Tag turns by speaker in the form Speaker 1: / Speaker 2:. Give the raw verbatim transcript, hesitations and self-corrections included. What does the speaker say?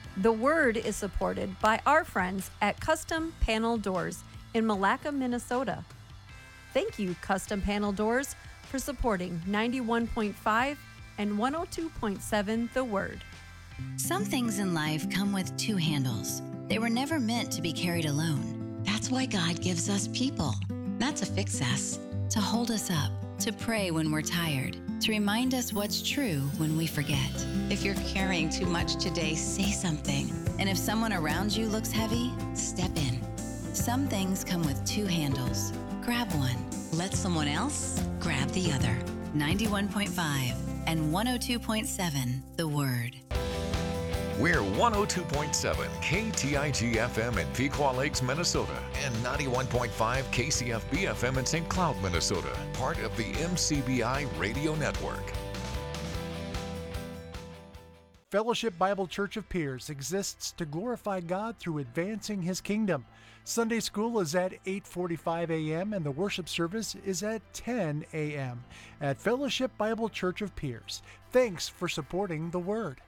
Speaker 1: The Word is supported by our friends at Custom Panel Doors in Malacca, Minnesota. Thank you, Custom Panel Doors, for supporting ninety-one point five and one oh two point seven The Word.
Speaker 2: Some things in life come with two handles. They were never meant to be carried alone. That's why God gives us people, not to fix us, to hold us up, to pray when we're tired, to remind us what's true when we forget. If you're carrying too much today, say something. And if someone around you looks heavy, step in. Some things come with two handles. Grab one. Let someone else grab the other. ninety-one point five and one oh two point seven The Word.
Speaker 3: We're one oh two point seven K T I G F M in Pequot Lakes, Minnesota, and ninety-one point five K C F B F M in Saint Cloud, Minnesota, part of the M C B I Radio Network.
Speaker 4: Fellowship Bible Church of Pierce exists to glorify God through advancing His kingdom. Sunday school is at eight forty-five a.m. and the worship service is at ten a.m. at Fellowship Bible Church of Pierce. Thanks for supporting the Word.